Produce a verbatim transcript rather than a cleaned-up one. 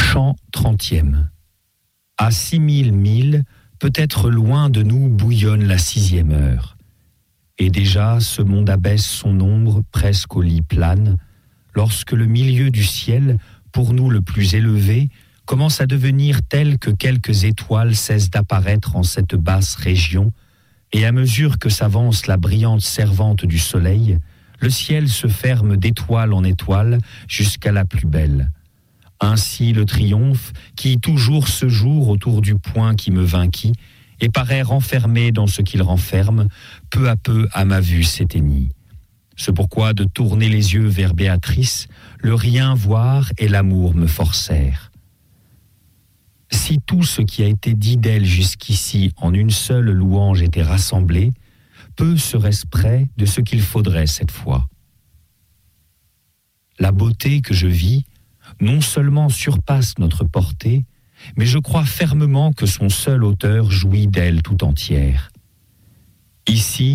Chant trentième. À six mille milles, peut-être loin de nous bouillonne la sixième heure. Et déjà ce monde abaisse son ombre presque au lit plane, lorsque le milieu du ciel, pour nous le plus élevé, commence à devenir tel que quelques étoiles cessent d'apparaître en cette basse région, et à mesure que s'avance la brillante servante du soleil, le ciel se ferme d'étoile en étoile jusqu'à la plus belle. Ainsi le triomphe, qui toujours se joue autour du point qui me vainquit, et paraît renfermé dans ce qu'il renferme, peu à peu à ma vue s'éteignit. C'est pourquoi de tourner les yeux vers Béatrice, le rien voir et l'amour me forcèrent. Si tout ce qui a été dit d'elle jusqu'ici en une seule louange était rassemblé, peu serait-ce près de ce qu'il faudrait cette fois. La beauté que je vis, non seulement surpasse notre portée, mais je crois fermement que son seul auteur jouit d'elle tout entière. Ici,